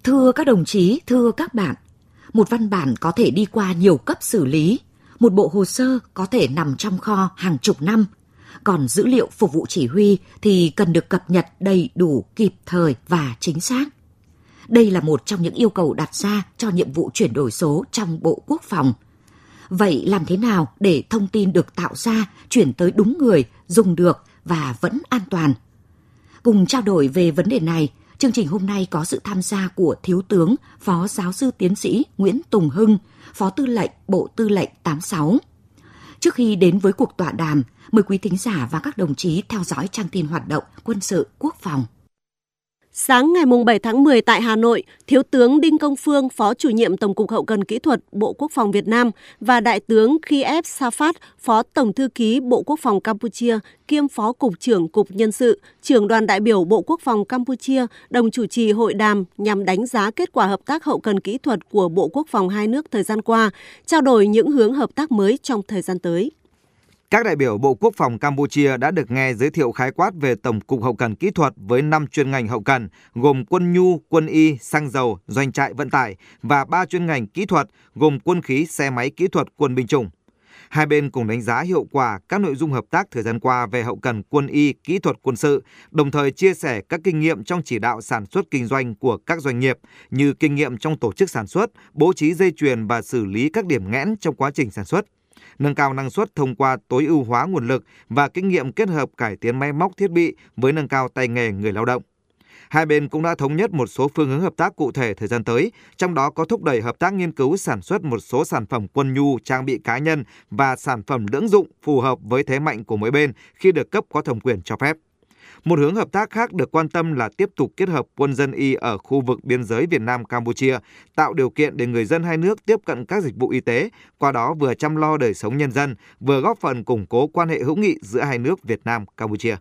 Thưa các đồng chí, thưa các bạn, một văn bản có thể đi qua nhiều cấp xử lý, một bộ hồ sơ có thể nằm trong kho hàng chục năm, còn dữ liệu phục vụ chỉ huy thì cần được cập nhật đầy đủ, kịp thời và chính xác. Đây là một trong những yêu cầu đặt ra cho nhiệm vụ chuyển đổi số trong Bộ Quốc phòng. Vậy làm thế nào để thông tin được tạo ra, chuyển tới đúng người, dùng được và vẫn an toàn? Cùng trao đổi về vấn đề này, chương trình hôm nay có sự tham gia của Thiếu tướng, Phó Giáo sư Tiến sĩ Nguyễn Tùng Hưng, Phó Tư lệnh Bộ Tư lệnh 86. Trước khi đến với cuộc tọa đàm, mời quý thính giả và các đồng chí theo dõi trang tin hoạt động quân sự quốc phòng. Sáng ngày 7 tháng 10 tại Hà Nội, Thiếu tướng Đinh Công Phương, Phó Chủ nhiệm Tổng cục Hậu cần Kỹ thuật Bộ Quốc phòng Việt Nam và Đại tướng Kiev Safat, Phó Tổng thư ký Bộ Quốc phòng Campuchia, kiêm Phó Cục trưởng Cục Nhân sự, trưởng đoàn đại biểu Bộ Quốc phòng Campuchia đồng chủ trì hội đàm nhằm đánh giá kết quả hợp tác hậu cần kỹ thuật của Bộ Quốc phòng hai nước thời gian qua, trao đổi những hướng hợp tác mới trong thời gian tới. Các đại biểu Bộ Quốc phòng Campuchia đã được nghe giới thiệu khái quát về Tổng cục Hậu cần Kỹ thuật với 5 chuyên ngành hậu cần, gồm quân nhu, quân y, xăng dầu, doanh trại vận tải và 3 chuyên ngành kỹ thuật, gồm quân khí, xe máy kỹ thuật, quân binh chủng. Hai bên cùng đánh giá hiệu quả các nội dung hợp tác thời gian qua về hậu cần quân y, kỹ thuật quân sự, đồng thời chia sẻ các kinh nghiệm trong chỉ đạo sản xuất kinh doanh của các doanh nghiệp như kinh nghiệm trong tổ chức sản xuất, bố trí dây chuyền và xử lý các điểm nghẽn trong quá trình sản xuất. Nâng cao năng suất thông qua tối ưu hóa nguồn lực và kinh nghiệm kết hợp cải tiến máy móc thiết bị với nâng cao tay nghề người lao động. Hai bên cũng đã thống nhất một số phương hướng hợp tác cụ thể thời gian tới, trong đó có thúc đẩy hợp tác nghiên cứu sản xuất một số sản phẩm quân nhu, trang bị cá nhân và sản phẩm lưỡng dụng phù hợp với thế mạnh của mỗi bên khi được cấp có thẩm quyền cho phép. Một hướng hợp tác khác được quan tâm là tiếp tục kết hợp quân dân y ở khu vực biên giới Việt Nam-Campuchia, tạo điều kiện để người dân hai nước tiếp cận các dịch vụ y tế, qua đó vừa chăm lo đời sống nhân dân, vừa góp phần củng cố quan hệ hữu nghị giữa hai nước Việt Nam-Campuchia.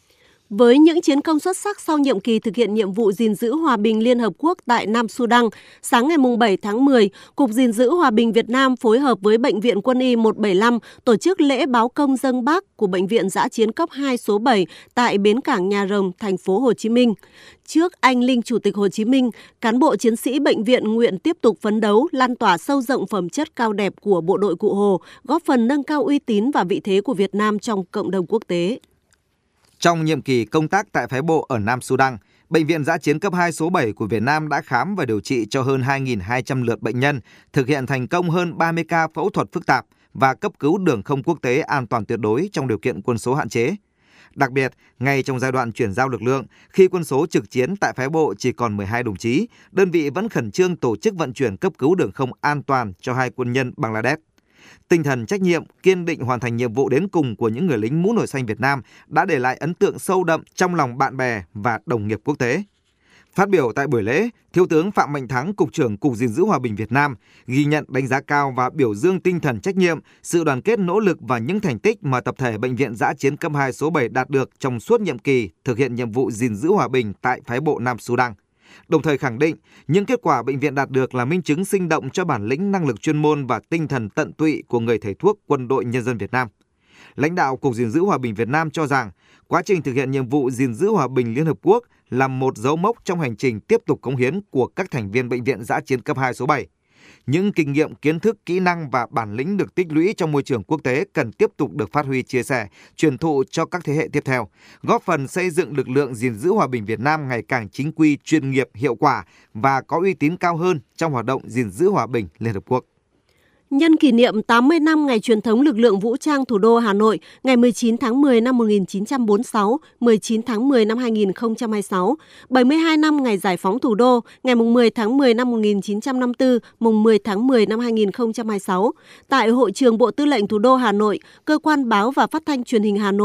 Với những chiến công xuất sắc sau nhiệm kỳ thực hiện nhiệm vụ gìn giữ hòa bình Liên Hợp Quốc tại Nam Sudan, sáng ngày 7 tháng 10, Cục Gìn giữ Hòa bình Việt Nam phối hợp với Bệnh viện Quân y 175 tổ chức lễ báo công dâng Bác của Bệnh viện Dã chiến cấp 2 số 7 tại bến cảng Nhà Rồng, thành phố Hồ Chí Minh. Trước anh linh Chủ tịch Hồ Chí Minh, cán bộ chiến sĩ bệnh viện nguyện tiếp tục phấn đấu, lan tỏa sâu rộng phẩm chất cao đẹp của bộ đội Cụ Hồ, góp phần nâng cao uy tín và vị thế của Việt Nam trong cộng đồng quốc tế. Trong nhiệm kỳ công tác tại phái bộ ở Nam Sudan, Bệnh viện Dã chiến cấp 2 số 7 của Việt Nam đã khám và điều trị cho hơn 2.200 lượt bệnh nhân, thực hiện thành công hơn 30 ca phẫu thuật phức tạp và cấp cứu đường không quốc tế an toàn tuyệt đối trong điều kiện quân số hạn chế. Đặc biệt, ngay trong giai đoạn chuyển giao lực lượng, khi quân số trực chiến tại phái bộ chỉ còn 12 đồng chí, đơn vị vẫn khẩn trương tổ chức vận chuyển cấp cứu đường không an toàn cho 2 quân nhân Bangladesh. Tinh thần trách nhiệm, kiên định hoàn thành nhiệm vụ đến cùng của những người lính mũ nổi xanh Việt Nam đã để lại ấn tượng sâu đậm trong lòng bạn bè và đồng nghiệp quốc tế. Phát biểu tại buổi lễ, Thiếu tướng Phạm Mạnh Thắng, Cục trưởng Cục Gìn giữ Hòa bình Việt Nam, ghi nhận đánh giá cao và biểu dương tinh thần trách nhiệm, sự đoàn kết nỗ lực và những thành tích mà tập thể Bệnh viện Dã chiến cấp 2 số 7 đạt được trong suốt nhiệm kỳ thực hiện nhiệm vụ gìn giữ hòa bình tại phái bộ Nam Sudan. Đồng thời khẳng định, những kết quả bệnh viện đạt được là minh chứng sinh động cho bản lĩnh, năng lực chuyên môn và tinh thần tận tụy của người thầy thuốc Quân đội Nhân dân Việt Nam. Lãnh đạo Cục Gìn giữ Hòa bình Việt Nam cho rằng, quá trình thực hiện nhiệm vụ gìn giữ hòa bình Liên Hợp Quốc là một dấu mốc trong hành trình tiếp tục cống hiến của các thành viên Bệnh viện Dã chiến cấp 2 số 7. Những kinh nghiệm, kiến thức, kỹ năng và bản lĩnh được tích lũy trong môi trường quốc tế cần tiếp tục được phát huy, chia sẻ, truyền thụ cho các thế hệ tiếp theo, góp phần xây dựng lực lượng gìn giữ hòa bình Việt Nam ngày càng chính quy, chuyên nghiệp, hiệu quả và có uy tín cao hơn trong hoạt động gìn giữ hòa bình Liên Hợp Quốc. Nhân kỷ niệm 80 năm ngày truyền thống lực lượng vũ trang thủ đô Hà Nội, ngày 19 tháng 10 năm 1946, 19 tháng 10 năm 2026, 72 năm ngày giải phóng thủ đô, ngày 10 tháng 10 năm 1954, mùng 10 tháng 10 năm 2026, tại Hội trường Bộ Tư lệnh Thủ đô Hà Nội, Cơ quan Báo và Phát thanh Truyền hình Hà Nội